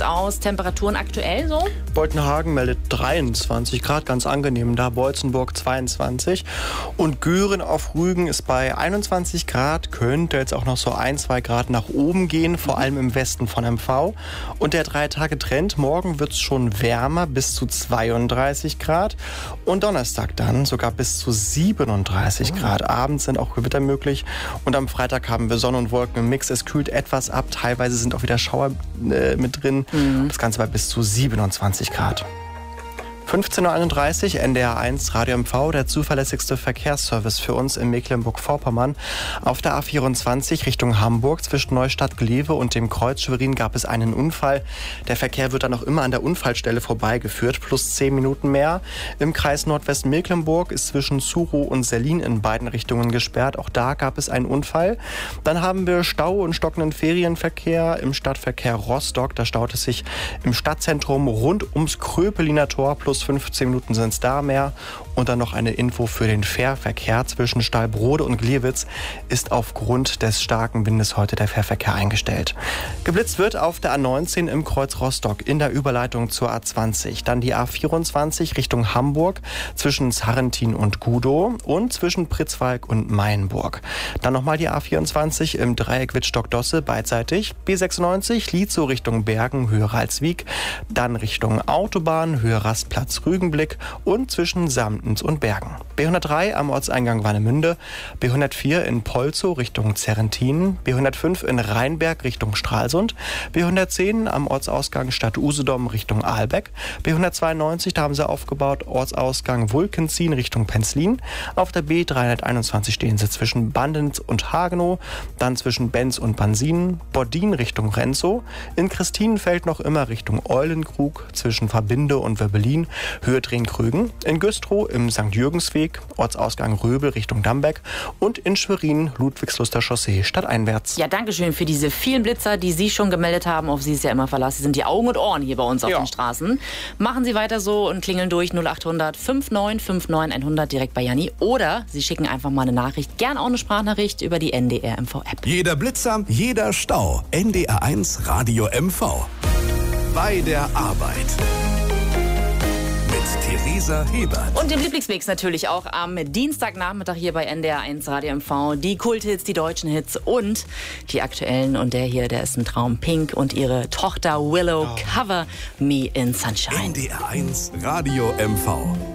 aus? Temperaturen aktuell so? Boltenhagen meldet 23 Grad, ganz angenehm da. Beutzenburg 22. Und Göhren auf Rügen ist bei 21 Grad. Könnte jetzt auch noch so 1-2 Grad nach oben gehen, vor allem im Westen von MV. Und der 3-Tage-Trend, morgen wird es schon wärmer, bis zu 32 Grad. Und Donnerstag dann sogar bis zu 37 Grad. Abends sind auch Gewitter möglich. Und am Freitag haben wir Sonne und Wolken im Mix. Es kühlt etwas ab. Teilweise sind auch wieder Schauer mit drin. Das Ganze bei bis zu 27 Grad. 15.31 Uhr, NDR 1 Radio MV, der zuverlässigste Verkehrsservice für uns in Mecklenburg-Vorpommern. Auf der A24 Richtung Hamburg zwischen Neustadt-Glewe und dem Kreuz Schwerin gab es einen Unfall. Der Verkehr wird dann noch immer an der Unfallstelle vorbeigeführt, plus 10 Minuten mehr. Im Kreis Nordwestmecklenburg ist zwischen Surow und Sellin in beiden Richtungen gesperrt. Auch da gab es einen Unfall. Dann haben wir Stau und stockenden Ferienverkehr im Stadtverkehr Rostock. Da staut es sich im Stadtzentrum rund ums Kröpeliner Tor, plus 15 Minuten sind es da mehr. Und dann noch eine Info für den Fährverkehr zwischen Stallbrode und Gliewitz ist aufgrund des starken Windes heute der Fährverkehr eingestellt. Geblitzt wird auf der A19 im Kreuz Rostock in der Überleitung zur A20. Dann die A24 Richtung Hamburg zwischen Sarrentin und Gudow und zwischen Pritzwalk und Mainburg. Dann nochmal die A24 im Dreieck Wittstock-Dosse beidseitig. B96 Lietzow Richtung Bergen, Höhe Ralswiek. Dann Richtung Autobahn, Höhe Rastplatz Rügenblick und zwischen Samtens und Bergen. B103 am Ortseingang Warnemünde, B104 in Polzow Richtung Zerrentin, B105 in Rheinberg Richtung Stralsund, B110 am Ortsausgang Stadt Usedom Richtung Ahlbeck, B192, da haben sie aufgebaut, Ortsausgang Wulkenzien Richtung Penzlin. Auf der B321 stehen sie zwischen Bandenz und Hagenow, dann zwischen Benz und Bansin, Bordin Richtung Renzow, in Christinenfeld noch immer Richtung Eulenkrug, zwischen Verbinde und Wöbbelin, Höhe Drehn-Krögen, in Güstrow im St. Jürgensweg, Ortsausgang Röbel Richtung Dambeck und in Schwerin Ludwigsluster Chaussee stadteinwärts. Ja, danke schön für diese vielen Blitzer, die Sie schon gemeldet haben. Auf Sie ist ja immer Verlass. Sie sind die Augen und Ohren hier bei uns auf den Straßen. Machen Sie weiter so und klingeln durch 0800 5959 100 direkt bei Janni. Oder Sie schicken einfach mal eine Nachricht, gern auch eine Sprachnachricht über die NDR MV App. Jeder Blitzer, jeder Stau. NDR 1 Radio MV. Bei der Arbeit. Theresa Hebert. Und den Lieblingsmix natürlich auch am Dienstagnachmittag hier bei NDR 1 Radio MV. Die Kulthits, die deutschen Hits und die aktuellen. Und der hier, der ist ein Traum. Pink und ihre Tochter Willow, Cover Me in Sunshine. NDR 1 Radio MV.